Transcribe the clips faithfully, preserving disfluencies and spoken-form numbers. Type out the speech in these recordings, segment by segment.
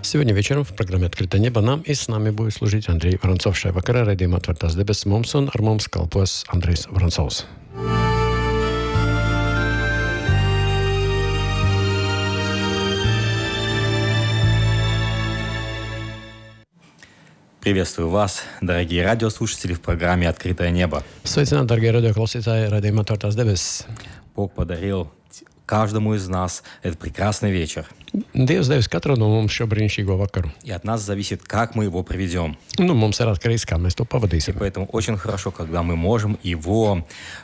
Сегодня вечером в программе «Открытое небо» нам и с нами будет служить Андрей Воронцов. Šai vakarā raidījumā Atvērtās debesis mums un ar mums kalpos Andrejs Воронцовs. Приветствую вас, дорогие радиослушатели, в программе «Открытое небо». Sveicināti, darbie radioklausītāji, raidījumā Atvērtās debesis. Бог подарил каждому из нас этот прекрасный вечер. Dievs devis katram no mums šo brīnišķīgo vakaru. И от нас зависит, как мы его проведем. Nu, mums ir atkarīgs, kā mēs to И pavadīsim. поэтому очень хорошо, когда мы можем его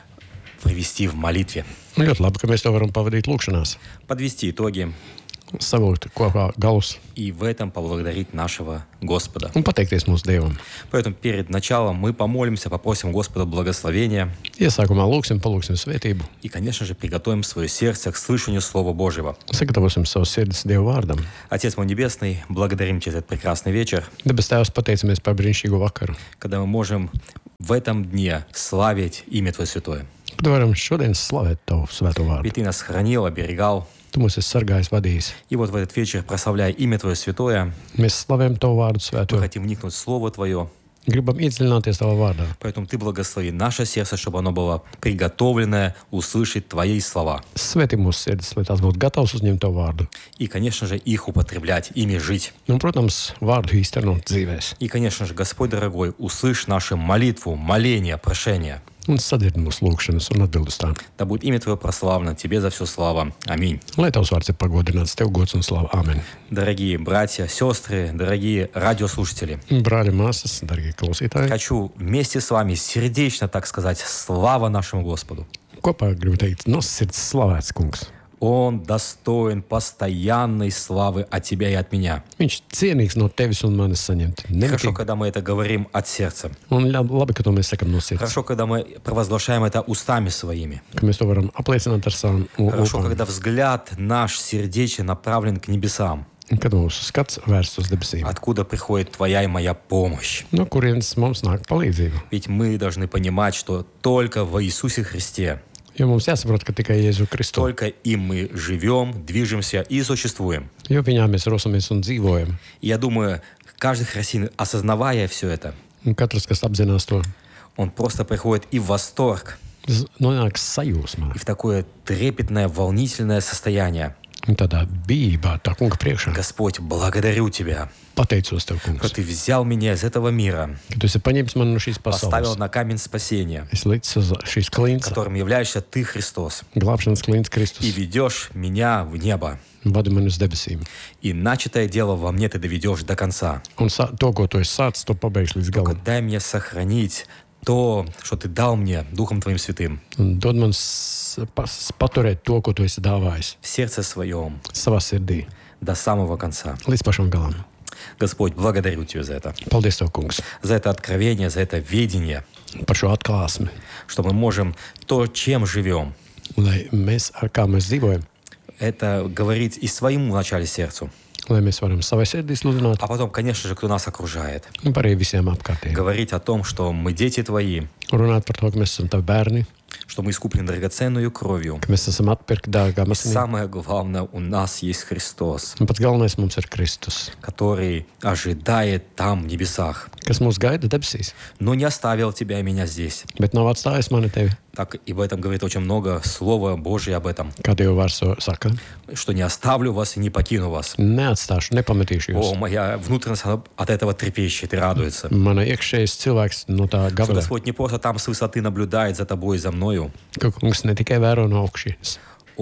провести в молитве. Ļoti labi, ka mēs to varam pavadīt lūkšanās, Подвести итоги savilkt kopā galus и в этом поблагодарить нашего Господа. un pateikties mūsu Dievam. Поэтому перед началом мы помолимся, попросим Господа благословения Iesākumā lūksim, palūksim svētību, и, конечно же, приготовим свое сердце к слышанию Слова Божьего. sagatavosim savus sirdis Dieva vārdam. Отец мой Небесный, благодарим Тебя за этот прекрасный вечер, Debes Tēvs, pateicamies par brīnišķīgo vakaru. когда мы можем в этом дне славить имя Твое Святое. Kad varam šodien slavēt Tavu svēto vārdu. Ведь Ты нас хранил, оберегал. Tu mūs esi sargājis, vadījis. И вот в этот вечер, прославляя имя Твое Святое, Mēs slavējam Tavu vārdu мы svēto. хотим вникнуть в Слово Твое. Gribam iedziļināties Tavā vārdā. Поэтому Ты благослови наше сердце, чтобы оно было приготовленное услышать Твои слова. Svētī mūsu sirdis, lai tās būtu gatavs uzņemt Tavu vārdu. И, конечно же, их употреблять, ими жить. Un, protams, vārdu īstenot dzīvēs. И, конечно же, Господь дорогой, услышь нашу молитву, моление, прошение. Un sadirdi mūsu lūgšanas un atbild uz tām. Да будет имя Твое прославлено, Тебе за все слава. Аминь. Lai Tavs vārds ir pagodināts, Tev gods un slava. Āmen. Дорогие братья, сестры, дорогие радиослушатели, Brāļi, māsas, darbie klausītāji, хочу вместе с вами сердечно, так сказать, слава нашему Господу. kopā gribu teikt, no sirds slavēts kungs. Он достоин постоянной славы от тебя и от меня. Viņš cienīgs no Tevis un manis saņemt. Хорошо, Nemitīgi. когда мы это говорим от сердца. Un labi, labi, ka to mēs sakam no sirds. Хорошо, когда мы провозглашаем это устами своими. Ka mēs to varam apliecināt ar savām Хорошо, lūpām. когда взгляд наш сердечный направлен к небесам. Un kad mūsu skats vērsts uz debesīm. Откуда приходит твоя и моя помощь? No kurienes mums nāk palīdzība? Ведь мы должны понимать, что только во Иисусе Христе, Jo mums jāsaprot, ka tikai Jēzu Kristu. только им мы живем, движемся и существуем. Jo viņā mēs rosamies un dzīvojam. И я думаю, каждый христианин, осознавая все это, Un katrs, kas apzinās to, он просто приходит и в восторг, tas nonāk sajūsmā. и в такое трепетное, волнительное состояние. Un tādā bijībā tā kunga priekšā. Господь, благодарю Тебя, Pateicos Tev, что kungs, Ты взял меня из этого мира, ka Tu esi paņēmis mani no šīs поставил pasaules. на камень спасения, Es licu uz šīs klints, которым являешься Ты, Христос, glābšanas klints и Kristus. ведешь меня в небо. Vadi mani uz debesīm. И начатое дело во мне Ты доведешь до конца. Un sā, to, ko Tu esi sācis, to pabeigsi līdz Только galam. дай мне сохранить то, что Ты дал мне Духом Твоим Святым Un dod man s- pas- paturēt to, ko Tu esi dāvājis в сердце своем savā sirdī до самого конца. līdz pašam galam. Господь, благодарю Тебя за это. Paldies Tev, kungs, За это откровение, за это видение, par šo atklāsmi. что мы можем то, чем живем, Lai mēs, ar kā mēs dzīvojam, это говорить и своему вначале сердцу, lai mēs varam savai sirdī sludināt, а потом, конечно же, кто нас окружает. un par arī visiem apkārtējiem. Говорить о том, что мы дети Твои, Runāt par to, ka mēs esam Tavi bērni, что мы искуплены драгоценную кровью. ka mēs esam atpirkti dārgām И asinīm. самое главное, у нас есть Христос, Un pats galvenais mums ir Kristus, который ожидает там, в небесах, kas mūs gaida debesīs, но не оставил тебя и меня здесь. bet nav atstājis mani Tevi. Так и об этом говорит очень много Слова Божьего об этом, Kā Dieva vārds to saka, что не оставлю вас и не покину вас. neatstāšu, nepametīšu О, jūs. моя внутренность она от этого трепещет и радуется. Mana iekšējais cilvēks no tā Что gabalā, Господь не просто там с высоты наблюдает за тобой и за мною, ka kungs ne tikai vēro no augšas,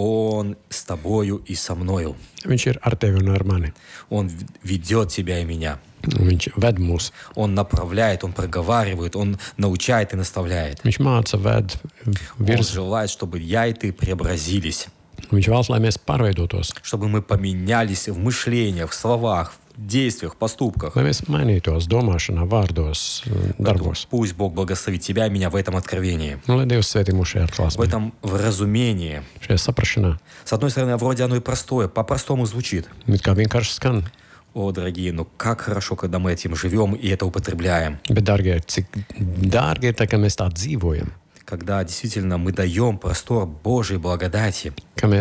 Он с тобою и со мною. viņš ir ar Tevi un ar mani. Он в- ведет тебя и меня. Un viņš ved mūs, Он направляет, Он проговаривает, Он научает и наставляет. viņš māca, ved Он virz. желает, чтобы я и ты преобразились, Viņš vēlas, lai mēs pārveidotos, чтобы мы поменялись в мышлениях, в словах, в действиях, в поступках. lai mēs mainītos domāšanā, vārdos, darbos. Пусть Бог благословит тебя и меня в этом откровении, Un, lai Dievs svētī mūs šajā в atklāsmē, этом вразумении. šajā saprašanā. С одной стороны, вроде оно и простое, по-простому звучит. It kā vienkārši skan, О, дорогие, ну как хорошо, когда мы этим живем и это употребляем. bet, dārgie, cik dārgi ir tā, ka mēs tā dzīvojam, Когда действительно мы даем простор Божьей благодати, ka mēs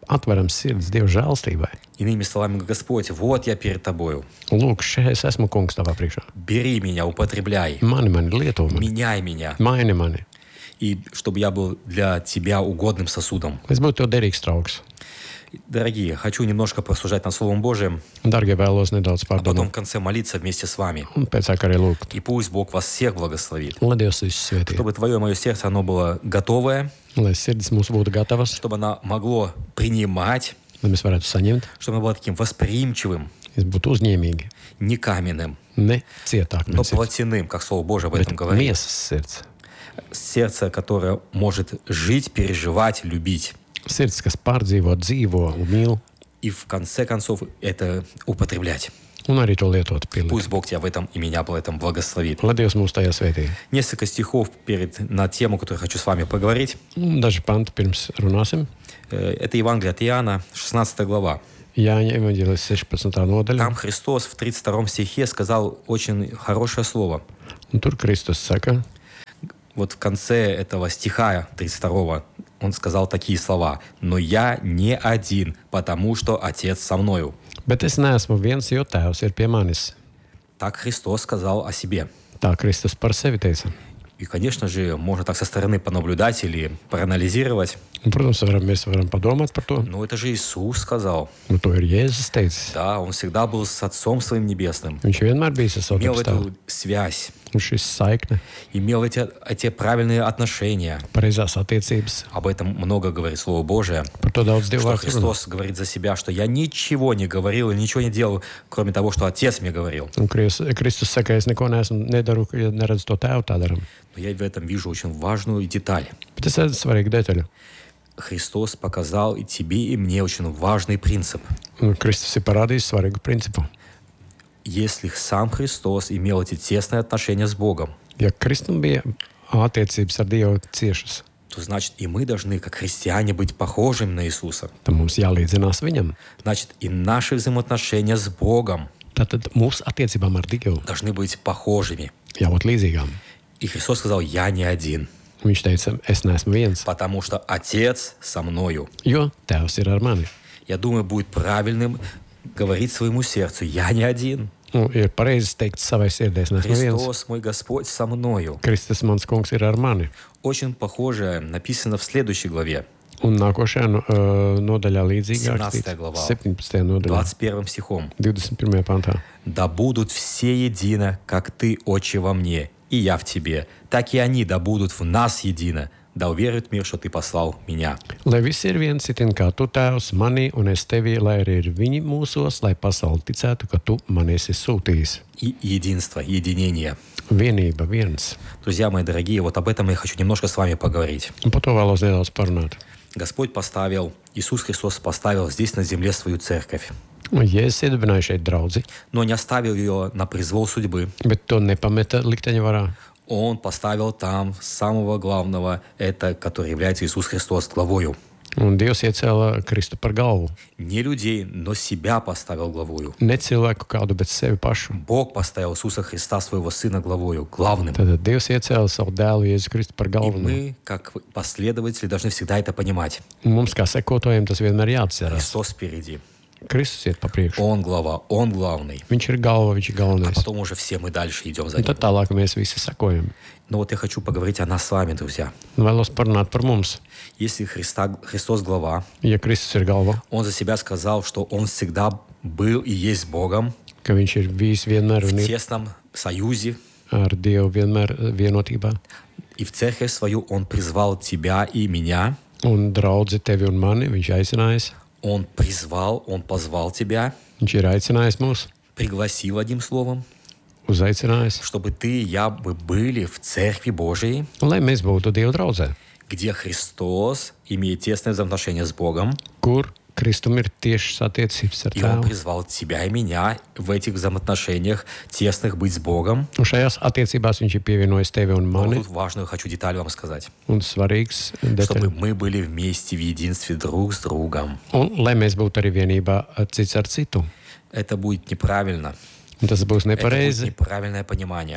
atveram sirds Dieva žēlstībai. Иными словами, Господь, вот я перед Тобою. Lūk, šeit es esmu kungs tavā priekšā. Бери меня, употребляй. Mani, mani, lieto mani, Меняй меня. maini mani. И чтобы я был для Тебя угодным сосудом. Es būtu tev derīgs draugs. Дорогие, хочу немножко порассуждать над Словом Божиим, Dargie, vēlos nedaudz а потом pārdomāt. в конце молиться вместе с вами. Un pēc tam arī lūgt. И пусть Бог вас всех благословит. Lai Dievs visus svētī. Чтобы твое и мое сердце, оно было готовое, Lai sirdis mums būtu gatavas, чтобы оно могло принимать, lai mēs varētu saņemt, чтобы оно было таким восприимчивым, mēs būtu uzņēmīgi, не каменным, ne cietāk, но ne sirds, плотяным, как Слово Божие об bet этом говорит. miesas sirds. Сердце, которое может жить, переживать, любить. Sirds, kas pārdzīvo, dzīvo un mīl, И в конце концов это употреблять. un arī to lietot pilnīgi. Пусть Бог тебя в этом и меня в этом благословит. Lai Dievs mūs tajā svētī. Несколько стихов перед, на тему, которую хочу с вами поговорить. Un Daži panti pirms runāsim. Э, Это Евангелие от Иоанна, шестнадцатая глава. Jāņa evaņģēlis sešpadsmitā nodaļa. Там Христос в тридцать втором стихе сказал очень хорошее слово. Un tur Kristus saka, Вот в конце этого стиха тридцать второго он сказал такие слова. «Но я не один, потому что Отец со мною». bet es neesmu viens, jo Tēvs ir pie manis. Так Христос сказал о себе. Tā Kristus par sevi teica. И, конечно же, можно так со стороны понаблюдать или проанализировать. Un, protams, varam, mēs varam padomāt par to. Но это же Иисус сказал. Un to ir Jēzus teicis. Да, Он всегда был с Отцом Своим Небесным. Viņš vienmēr bijis ar savu Имел tēvu. эту связь, Un šis saikne, имел эти, эти правильные отношения. pareizās attiecības, Об этом много говорит Слово Божие. par to daudz Dievu Что vārds runā. Христос говорит за себя, что я ничего не говорил и ничего не делал, кроме того, что Отец мне говорил. Un Kristus, Kristus saka, es neko neesmu, nedaru, ja neredzu to Tēvu tā daram. Но я в этом вижу очень важную деталь. Bet es redzu svarīgu detaļu. Христос показал и тебе, и мне очень важный принцип. Un Kristus ir parādījis svarīgu principu. Если сам Христос имел эти тесные отношения с Богом, Ja Kristum bija attiecības ar Dievu ciešas, то значит и мы должны, как христиане, быть похожими на Иисуса. tad mums jālīdzinās viņam. Значит, и наши взаимоотношения с Богом Tātad mūsu attiecībām ar Dievu должны быть похожими. jābūt līdzīgām. И Христос сказал, я не один, Viņš teica, es neesmu viens, потому что Отец со мною. jo Tēvs ir ar mani. Я думаю, будет правильным говорить своему сердцу, я не один. Nu, ir pareizi teikt savai sirdē, es neesmu viens. Христос, мой Господь, со мною. Kristus, mans kungs, ir ar mani. Очень похоже написано в следующей главе, Un nākošajā no, uh, nodaļā līdzīgāk septiņpadsmitajā glabā. septiņpadsmitajā nodaļā, двадцать первым стихом. divdesmit pirmajā pantā. «Да будут все едино, как Ты, Отче, во мне, и я в Тебе, так и они да будут в нас едино, да уверует мир, что Ты послал меня». Lai visi ir viens citin kā tu tēvs manī un es tevī, lai arī ir viņi mūsos, lai pasauli ticētu, ka tu man esi sūtījis. И единство, единение. Vienība, viens. Друзья мои дорогие, вот об этом я хочу немножко с вами поговорить. Un par to vēlos nedaudz parunāt. Господь поставил, Иисус Христос поставил здесь на земле свою церковь, Un Jēzus iedibināja šeit draudzi, но не оставил ее на произвол судьбы. bet to nepameta likteņa varā. Он поставил там самого главного, это, который является Иисус Христос главою. Un Dievs iecēla Kristu par galvu. Не людей, но себя поставил главою. Ne cilvēku kādu, bet sevi pašu. Бог поставил Иисуса Христа, своего Сына, главою, главным. Tad Dievs iecēla savu dēlu Jēzu Kristu par И galveno. мы, как последователи, должны всегда это понимать. Un mums kā sekotājiem tas vienmēr jāatcerās. Христос впереди. Kristus iet pa priekšu. Он глава, Он главный. Viņš ir galva, viņš ir А galvenais. потом уже все мы дальше идем за Un Ним. tad tālāk mēs visi sekojam. Но вот я хочу поговорить о нас с вами, друзья. Un vēlos parunāt par mums. Если Христа, Христос глава, Ja Kristus ir galva, Он за себя сказал, что Он всегда был и есть Богом ka viņš ir bijis vienmēr в un ir тесном союзе, ar Dievu vienmēr vienotībā. и в церковь свою Он призвал тебя и меня. Un draudzi tevi un mani viņš aicinājis. Он призвал, Он позвал тебя, Viņš ir aicinājis mūs, пригласил одним словом, uzaicinājis, чтобы ты и я бы были в Церкви Божией, un lai mēs būtu Dieva draudzē, где Христос имеет тесное взаимоотношение с Богом, kur Kristum ir tiešas attiecības ar и Он Tēvu. призвал тебя и меня в этих взаимоотношениях тесных быть с Богом. Un šajās attiecībās viņš ir pievienojis tevi un Но mani. тут важную хочу деталь вам сказать. Un svarīgs Чтобы detaļa. мы были вместе в единстве друг с другом. Un lai mēs būtu arī vienībā cits ar citu. Это будет неправильно, Un tas būs Это будет nepareizi, неправильное понимание.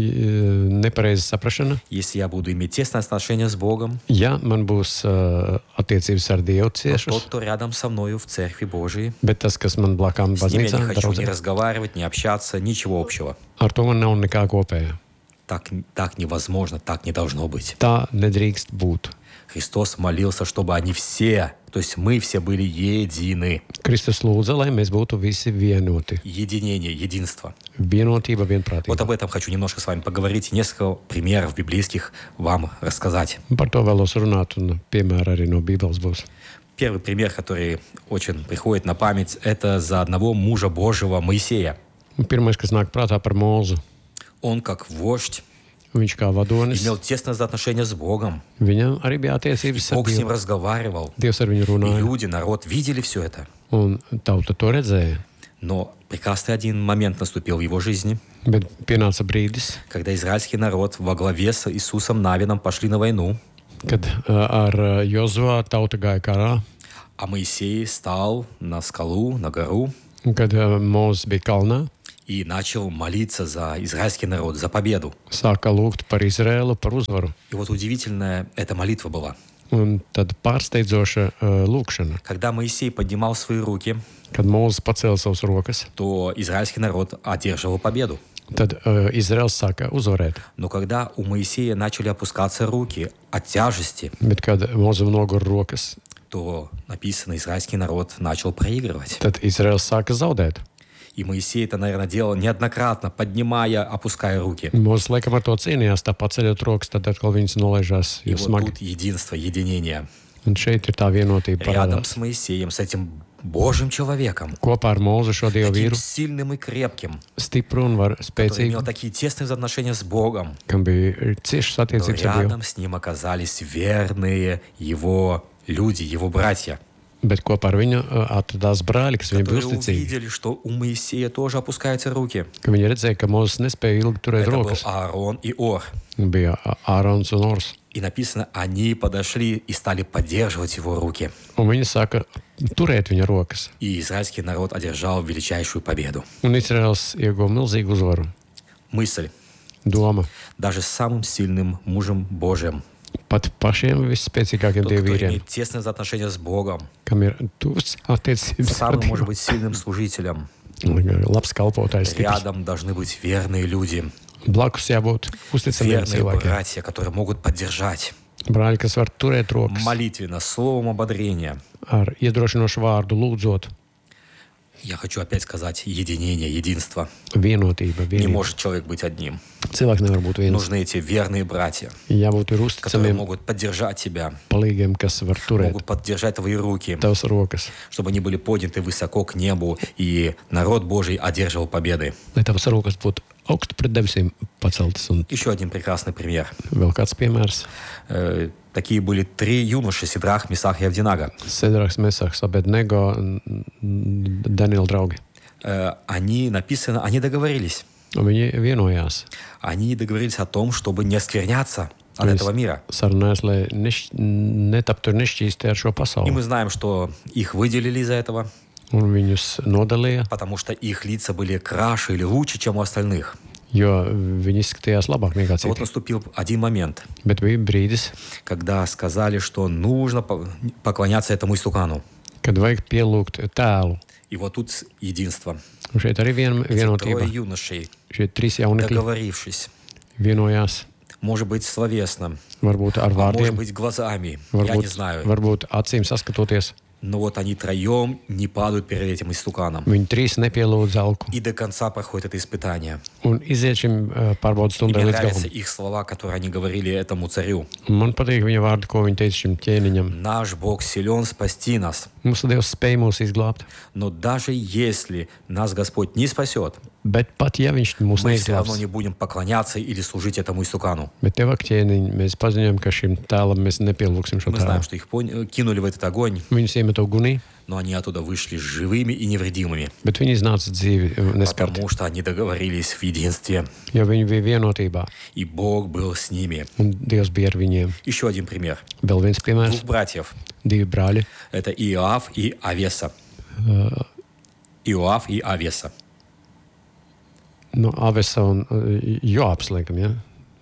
nepareizi saprašana. Если я буду иметь тесное отношение с Богом, Ja man būs uh, attiecības ar Dievu то ciešas, тот, кто рядом со мною в Церкви Божией, bet tas, kas man blakām с ними я baznīcā, не хочу ни draudzē, разговаривать, ни общаться, ничего общего. ar to man nav nekā kopēja. Так, так невозможно, так не должно быть. Tā nedrīkst būt. Христос молился, чтобы они все, то есть мы все были едины. Kristus lūdza, lai mēs būtu visi vienoti. Единение, единство. Vienotība, Вот vienprātība. об этом хочу немножко с вами поговорить, несколько примеров библейских вам рассказать. Par to vēlos runāt, un piemēra arī no Bībeles būs. Первый пример, который очень приходит на память, это за одного мужа Божьего Моисея. Un Pirmais, kas nāk prātā par Mūzu, Он как вождь viņš kā vadonis, имел тесное отношение с Богом. viņam arī bija attiecības ar Бог с ним Dievu. разговаривал. Dievs ar viņu И runāja, люди, народ видели все это. un tauta to redzēja. Но прекрасный один момент наступил в его жизни, Bet pienāca brīdis, когда израильский народ во главе с Иисусом Навином пошли на войну, kad uh, ar uh, Jozuā tauta gāja karā, а Моисей стал на скалу, на гору un kad uh, Mūzes bija kalnā, и начал молиться за израильский народ, за победу. sāka lūgt par Izrēlu, par uzvaru. И вот удивительная эта молитва была. Un tad pārsteidzoša uh, lūkšana, Когда Моисей поднимал свои руки, kad Mūzes pacēla savas rokas, то израильский народ одерживал победу. tad uh, Izraels sāka uzvarēt. Но когда у Моисея начали опускаться руки от тяжести, Bet, kad Mūzum nogur rokas, то написано, израильский народ начал проигрывать. tad Izraels sāka zaudēt. И Моисей это, наверное, делал неоднократно, поднимая, опуская руки. Mūzes laikam ar to cīnījās, tā paceļot rokas, tad atkal viņas nolaižās, И jo вот smagi. тут единство, единение. Un šeit ir tā vienotība Рядом parādās. с Моисеем, с этим Божьим человеком, Kopā ar Mūzu šo Dievu таким vīru, сильным и крепким, stipru un var который имел spēcīgu, такие тесные отношения с Богом, kam bija ciešas но attiecības ar Dievu. рядом с ним оказались верные его люди, его братья, Bet kopā ar viņu uh, atradās brāļi, kas viņam bija которые uzticīgi. увидели, что у Моисея тоже опускаются руки. Ka viņi redzēja, ka Mūzes nespēja ilgi turēt Это был rokas. Аарон и Ор. Bija Ārons un Ors. И написано, они подошли и стали поддерживать его руки. Un viņi sāka turēt viņa rokas. И израильский народ одержал величайшую победу. Un Izraels ieguva milzīgu uzvaru. Мысль. Doma. Даже с самым сильным мужем Божьим, Pat pašiem visspēcīgākiem тот, кто dievīriem, имеет тесное отношение с Богом, kam ir tuvs attiecības ar самым, может Dievu. быть, сильным служителем, Labs kalpotājs, stiprs. рядом должны быть верные люди, Blakus jābūt uzticamiem верные cilvēkiem. братья, которые могут поддержать Brāļi, kas var turēt rokas молитвенно, словом ободрения. ar iedrošinošu vārdu, lūdzot Я хочу опять сказать единение, единство. vienotība. Не vienība. может человек быть одним. Cilvēks nevar būt viens. Нужны эти верные братья, Jābūt ir которые uzticamiem могут поддержать тебя, palīgiem, kas var turēt могут поддержать твои руки, tavas rokas, чтобы они были подняты высоко к небу, и народ Божий одерживал победы. lai tavas rokas būtu augstu pret debesīm paceltas. Un Еще один прекрасный пример. vēl kāds piemērs. Э, Такие были три юноши, Сидрах, Месах и Авдинага. Sedraks, Mesaks, Abednego, Daniela draugi. Э, Они, написано, они договорились. Un viņi vienojās. Они договорились о том, чтобы не оскверняться от Mēs этого мира. sarunājās, lai neš, netaptu nešķīsti ar šo И pasauli. мы знаем, что их выделили из-за этого, Un viņus nodalīja, потому что их лица были краше или лучше, чем у остальных. jo viņi izskatījās labāk nekā Но вот citi. наступил один момент, Bet bija brīdis, когда сказали, что нужно по- поклоняться этому истукану. kad vajag pielūgt tēlu. И вот тут единство. Un šeit arī vien, Эти vienotība. трое юношей, Šie trīs jaunekļi договорившись, vienojās. может быть, словесно, Varbūt ar а может vārdiem, быть, глазами, я не varbūt, знаю. varbūt acīm saskatoties. Но вот они троем не падают перед этим истуканом. Viņi trīs nepielūdz zelku. И до конца проходит это испытание. Un iziet šim uh, pārbaudas И stundai мне līdz нравятся galam. их слова, которые они говорили этому царю. Un man patīk viņa vārdi, ko viņi teica šim ķēniņam. Наш Бог силен спасти нас. Mūsu Dievs spēj mūs izglābt, Но даже если нас Господь не спасет, bet pat ja viņš mūs мы все равно neizglābs, не будем поклоняться или служить этому истукану. bet tev, ak, ķēniņ, mēs paziņojam, ka šim tēlam mēs nepielūgsim šo Мы знаем, tēlu. что их пон- кинули в этот огонь, Viņus iemet ugunī, но они оттуда вышли живыми и невредимыми, bet viņi iznāca dzīvi uh, neskarti, потому что они договорились в единстве, jo viņi bija vienotībā, и Бог был с ними. un Dievs bija ar viņiem. Еще один пример. Vēl viens piemērs Двух братьев. - divi brāļi, Это Иоав и Авеса. Иоав и Авеса. No, Avesa un uh, Joabs, laikam, ja?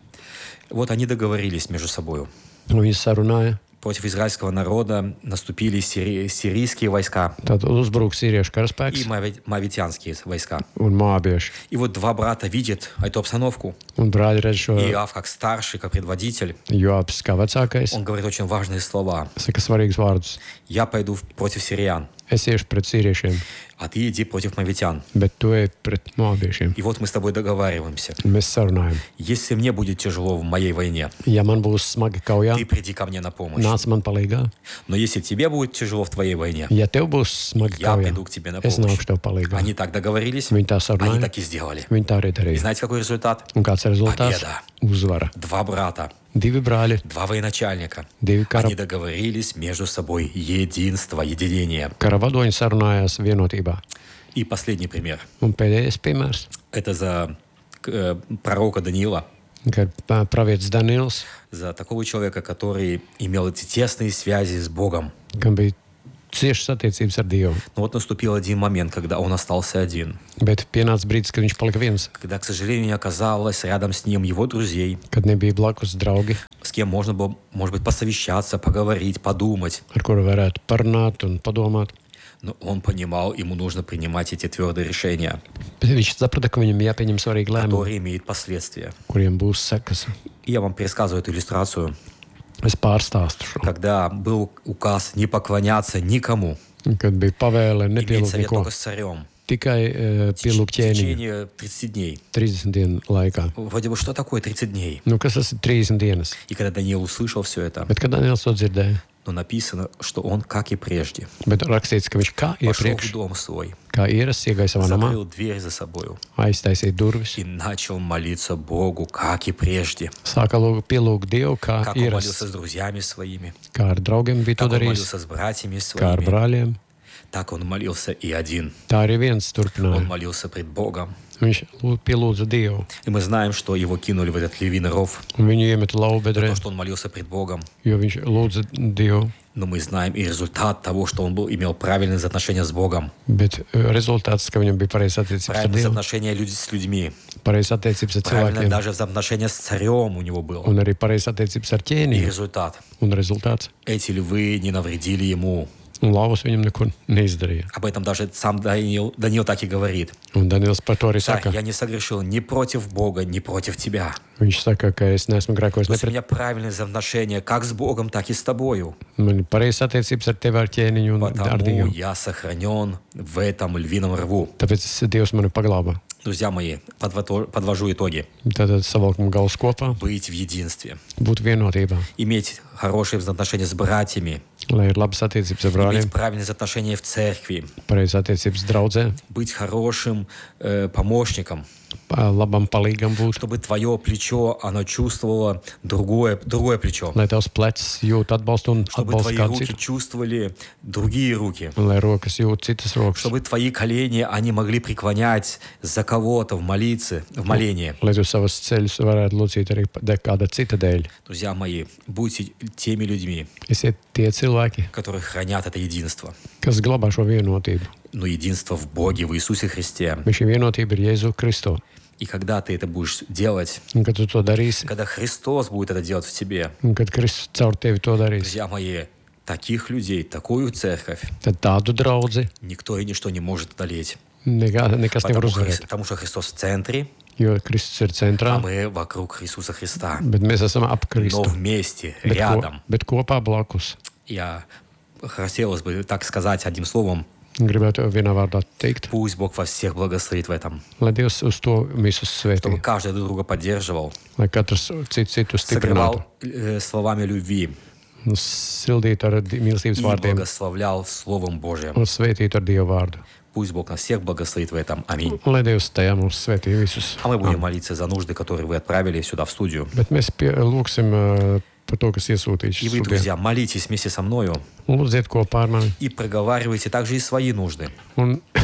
Вот они договорились между собой. Un viņi sarunāja. Против израильского народа наступили сири- сирийские войска Tad uzbruk sīriešu и karaspēks моави- моавитянские войска. un mābieši. И вот два брата видят эту обстановку. Un brāļi redz šo И Иоав, как старший, как предводитель, Joabs kā vecākais. он говорит очень важные слова. Saka svarīgus vārdus. «Я pойду против сириян, Es iešu pret sīriešiem, а ты иди против моавитян». bet tu ej pret mābiešiem. И вот мы с тобой договариваемся. Mēs sarunājam. Если мне будет tяжело в моей войне, Ja man būs smagi kaujā, ты приди ко мне на помощь. nāc man palīgā. Но если тебе будет tяжело в твоей войне, Ja tev būs smagi я kaujā, приду к тебе на es помощь. nākšu tev palīgā. Они так договорились, Viņi tā они sarunāja, так и сделали. viņi tā arī И darīja. знаете, какой результат? Un kāds ir rezultāts? Победа. Uzvara. Два брата, Divi brāļi, два военачальника. divi kara, Они договорились между собой. Единство, единение. kara vadoņi sarunājās vienotībā. И последний пример. Un pēdējais piemērs, Это за э, пророка Даниила, kad ā, pravietis Daniels, за такого человека, который имел эти тесные связи с Богом. kam bija ciešas attiecības ar Dievu. Но вот наступил один момент, когда он остался один. Bet pienāca brīdis, kad viņš palika viens, Когда, к сожалению, не оказалось рядом с ним его друзей, kad nebija blakus draugi, с кем можно было, может быть, посовещаться, поговорить, подумать. ar kuru varētu parunāt un padomāt. Но он понимал, ему нужно принимать эти твердые решения, Bet viņš saprata, ka viņam jāpieņem svarīgi lēmumi, которые имеют последствия. kuriem būs sekas. И я вам пересказываю эту иллюстрацию. Es pārstāstu šo. Когда был указ не поклоняться никому, Kad bija pavēle иметь nepielūgt совет neko, только с царем, tikai uh, в pielūgt ķēniņu течение тридцати дней. trīsdesmit dienu laikā. Вроде бы, что такое тридцать дней? Nu, kas tas ir trīsdesmit dienas? И когда Даниил услышал все это, Bet, kad Daniels to dzirdēja, но написано, что он, как и прежде, bet rakstīts, ka viņš kā пошел в iepriekš, дом свой, kā ierasts, iegāja savā namā, закрыл дверь за собою aiztaisīja durvis, и начал молиться Богу, как и прежде. sāka lūgt, pielūgt Dievu, kā Как он молился ierasts, с друзьями своими, kā ar draugiem bija to как он darījis, молился с братьями kā ar своими, brāļiem. так он молился и один. Tā arī viens Он turpināja. молился пред Богом. Viņš lū- pielūdza Dievu, И мы знаем, что его кинули в этот львиный ров, un viņu iemeta за laubedrē, то, что он молился пред Богом. jo viņš lūdza Dievu. Но мы знаем и результат того, что он был, имел правильные отношения с Богом, Bet uh, rezultāts, ka viņam bija pareizs attiecības ar правильные Dievu, отношения люди с людьми, pareizs attiecības ar правильно cilvēkiem, даже взаимоотношения с царем у него было. un arī pareizs attiecības ar И ķēniņu. результат. Un rezultāts. Эти львы не навредили ему. Un lauvas viņam neko neizdarīja. Об этом даже сам Даниил, Даниил так и говорит. Un Daniels par to arī Царь, saka. я не согрешил ни против Бога, ни против тебя. Viņš saka, ka es neesmu grēkojis То ne есть у pret меня правильные взаимоотношения как с Богом, так и с тобою. man pareizs attiecības ar tevi, ar ķēniņu un ar Потому Dievu. я сохранен в этом львином рву. Tāpēc Dievs mani paglāba. Друзья мои, подвото- подвожу итоги. Tātad savalkam galus kopā, Быть в единстве. būt vienotībā, Иметь хорошие взаимоотношения с братьями. lai ir labas attiecības ar brāļiem, Иметь правильные отношения в церкви. pareizas attiecības draudzē, Быть хорошим э, помощником. pa- labam palīgam būt, Чтобы твое плечо, оно чувствовало другое, другое плечо. lai tavs plecs jūt atbalstu un Чтобы atbalstu твои kādu руки citu, чувствовали другие руки. un lai rokas jūt citas rokas, Чтобы твои колени, они могли преклонять за кого-то в молитве, в молении. lai tu savas ceļus varētu lūdzīt arī pa- de- kāda cita dēļ. Друзья мои, будьте теми людьми, Esiet tie cilvēki, которые хранят это единство. kas glabā šo vienotību. Но единство в Боге, в Иисусе Христе. Bet šī vienotība ir Jēzu Kristu. И когда ты это будешь делать, Un, kad tu to darīsi, когда Христос будет это делать в тебе, un kad Kristus caur tevi to darīs, друзья мои, таких людей, такую церковь tad tādu draudzi никто и ничто не может одолеть. nekā, nekas nevar Потому, Хри- uzvarēt. потому что Христос в центре, Jo Kristus ir а centrā, мы вокруг Иисуса Христа. bet mēs esam ap Но Kristu. вместе, Bet, ko, рядом. bet kopā blakus. Я хотелось бы так сказать одним словом. Gribētu vienā vārdā teikt, Пусть Бог вас всех благословит в этом. lai Dievs uz to visus Чтобы svētī, каждый друг друга поддерживал, lai katrs citu, citu stiprinātu, согревал э, словами любви un sildītu ar di- mīlestības и vārdiem благословлял Словом Божьим. un svētītu ar Dievu vārdu. Пусть Бог нас всех благословит в этом. Аминь. Un lai Dievs tajā mums svētī visus. А мы будем молиться за нужды, которые вы отправили сюда в студию. Bet mēs pie, lūksim uh, par to, kas iesūtīts И вы, studijā. друзья, молитесь вместе со мною Un lūdziet kopā ar mani. и проговаривайте также и свои нужды. Un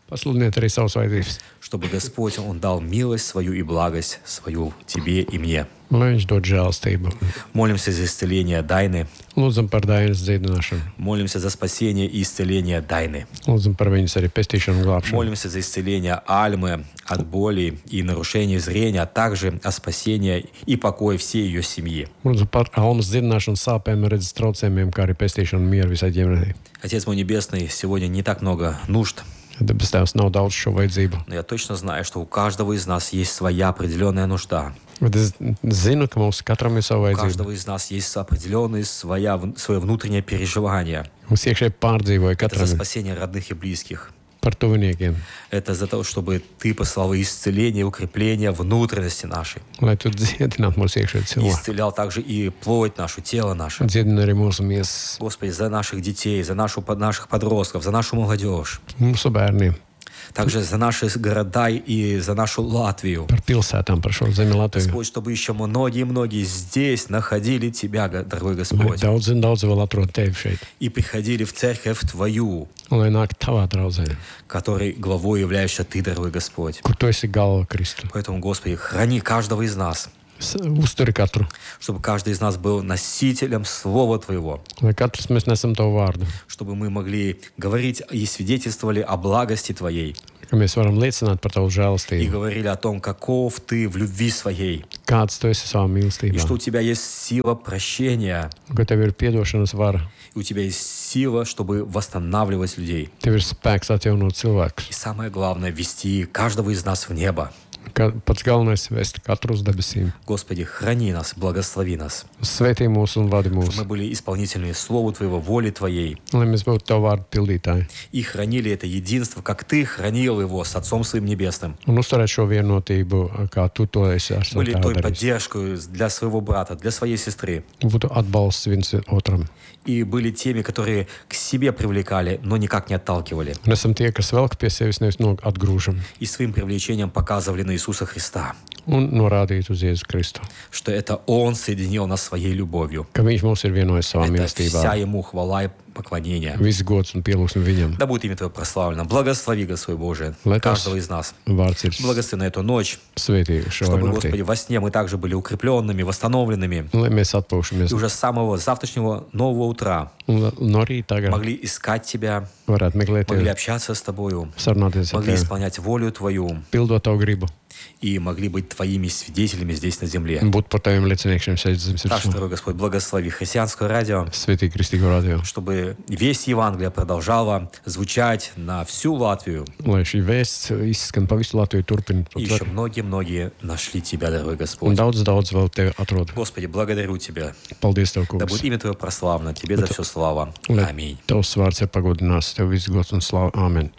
Pasludiniet arī savas vajadzības. чтобы Господь, Он дал милость свою и благость свою тебе и мне. Lai viņš dod žēlstību. Молимся за исцеление Дайны, Lūdzam par Dainas dziedināšanu. молимся за спасение и исцеление Дайны. Lūdzam par viņas arī pestīšanu un glābšanu. Молимся за исцеление Альмы от боли и нарушения зрения, а также о спасении и покое всей ее семьи. Lūdzam par Almas dziedināšanu, sāpēm, redzes traucējumiem, kā arī pestīšanu un mieru visai ģimenei. Отец мой Небесный, сегодня не так много нужд, Debes Tēvs, nav daudz šo vajadzību. но я точно знаю, что у каждого из нас есть своя определенная нужда. Bet es zinu, ka mums katram ir sava У vajadzība. каждого из нас есть определенное своя, свое внутреннее переживание. Mums iekšēji pārdzīvoja Это за katram спасение родных и близких. par tuviniekiem. Это за то, чтобы Ты послал исцеление, укрепление внутренности нашей. Lai tu dziedinātu mūsu iekšēji И cilvēku. исцелял также и плоть нашу, тело наше. Dziedina arī mūsu miesas, Господи, за наших детей, за нашу, наших подростков, за нашу молодежь. mūsu bērniem, Также за наши города и за нашу Латвию. par pilsētām, par šo zemi Latviju. Господь, чтобы еще многие-многие здесь находили Тебя, дорогой Lai Господь, daudz un daudz vēl atrod tevi šeit. и приходили в церковь Твою, Un lai nāk tavā draudzē, которой главой являешься Ты, дорогой Господь. kur tu esi galva Kristu. Поэтому, Господи, храни каждого из нас, S- Uzturi katru, чтобы каждый из нас был носителем Слова Твоего, lai katrs mēs nesam tavu vārdu, чтобы мы могли говорить и свидетельствовали о благости Твоей, ka mēs varam liecināt par tavu и žēlastību, говорили о том, каков Ты в любви своей, kāds tu esi savā и mīlestībā, что у Тебя есть сила прощения, un ka tev ir piedošanas vara, и у Тебя есть сила, чтобы восстанавливать людей. tev ir spēks atjaunot cilvēkus. И самое главное, вести каждого из нас в небо. Ka pats galvenais ir vest katru uz debesīm. Господи, храни нас, благослови нас, Svētī mūs un vadi чтобы mūs, мы были исполнительными Слову Твоего, воли Твоей, lai mēs būtu tavu vārdu pildītāji и хранили это единство, как Ты хранил его с Отцом Своим Небесным. un uzturēt šo vienotību, kā tu to esi ar savu Были той tēvu darījis. поддержкой для своего брата, для своей сестры. Būtu atbalsts viens otram. И были теми, которые к себе привлекали, но никак не отталкивали. Un esam tie, kas velk pie sevis, nevis no atgrūžam. И своим привлечением показывали на Иисуса Христа, Un norādīt uz Jēzu Kristu. что это Он соединил нас своей любовью. Ka viņš mūs ir vienojis savā Это mīlestībā. вся Ему хвала и поклонение. Viss gods un pielūgsme viņam. Да будет имя Твое прославлено. Благослови, Господь Божий, Lai tas каждого из нас. vārds ir Благослови на эту ночь, svētī šo чтобы, naktī. Господи, во сне мы также были укрепленными, восстановленными. Lai mēs atpūšamies. И уже с самого завтрашнего нового утра Un no rīta tagad могли искать Тебя, varētu meklēt могли tevi, общаться с Тобою, sarunāties ar могли tevi, исполнять волю Твою pildot tavu gribu и могли быть Твоими свидетелями здесь на земле. un būt par taviem lieciniekiem šeit zemes Так что, virsū. дорогой Господь, благослови христианское радио, Svētī Kristīgo radio. чтобы весть Евангелия продолжала звучать на всю Латвию. Lai šī vēsts izskan pa visu Latviju, turpina to И еще tver. многие-многие нашли Тебя, дорогой Un Господь. daudz, daudz vēl tevi atrod. Господи, благодарю Тебя. Paldies Tev, Да kungs. будет имя Твое прославлено. Тебе за все слава. Lai Аминь. Tavs vārds ir pagodināts, Tev viss gods un slava. Āmen.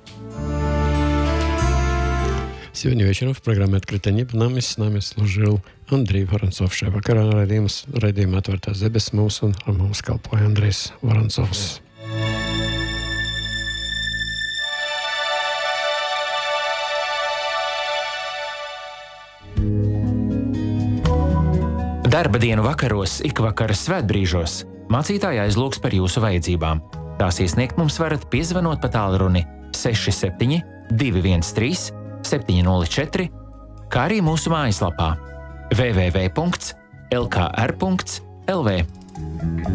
Сегодня вечером в программе «Открытое небо» нам и с нами служил Андрей Воронцов. Šajā vakarā raidījums, raidījumā atvērtās debesis mums un ar mums kalpoja Andrejs Voronцовs. Darba dienu vakaros, ikvakara svētbrīžos mācītāji aizlūgs par jūsu vajadzībām. Tās iesniegt mums varat piezvanot pa tālruni seši septiņi divi viens trīs septiņi nulle četri, kā arī mūsu mājaslapā w w w punkts l k r punkts l v.